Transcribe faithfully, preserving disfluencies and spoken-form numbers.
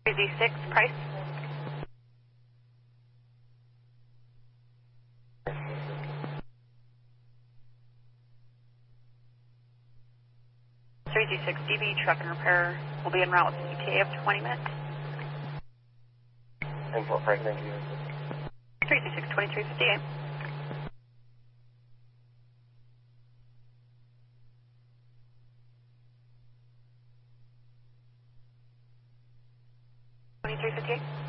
Z six, price. three G six D B, truck and repair will be en route with an E T A of twenty minutes. Info, Frank, thank you. three G six, twenty-three fifty-eight. twenty-three fifty-eight.